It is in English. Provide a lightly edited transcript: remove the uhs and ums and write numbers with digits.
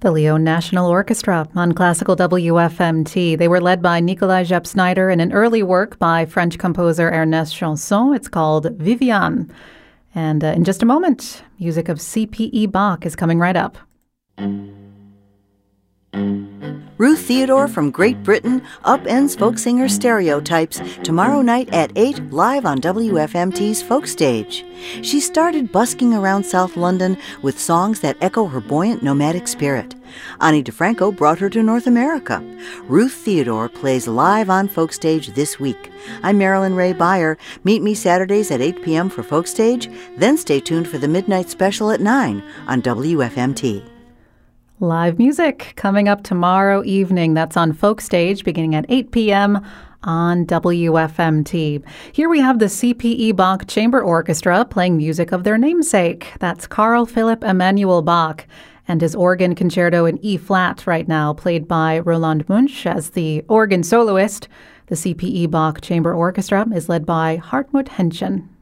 The Lyon National Orchestra on classical WFMT. They were led by Nikolai Jep-Snyder in an early work by French composer Ernest Chansson. It's called Viviane. And in just a moment, music of C.P.E. Bach is coming right up. Ruth Theodore from Great Britain upends folk singer stereotypes tomorrow night at 8 live on WFMT's Folk Stage. She started busking around South London with songs that echo her buoyant nomadic spirit. Ani DeFranco brought her to North America. Ruth Theodore plays live on Folk Stage this week. I'm Marilyn Ray Beyer. Meet me Saturdays at 8 p.m. for Folk Stage, then stay tuned for the Midnight Special at 9 on WFMT. Live music coming up tomorrow evening. That's on Folk Stage beginning at 8 p.m. on WFMT. Here we have the C.P.E. Bach Chamber Orchestra playing music of their namesake. That's Carl Philipp Emanuel Bach and his organ concerto in E-flat right now, played by Roland Munch as the organ soloist. The C.P.E. Bach Chamber Orchestra is led by Hartmut Henschen.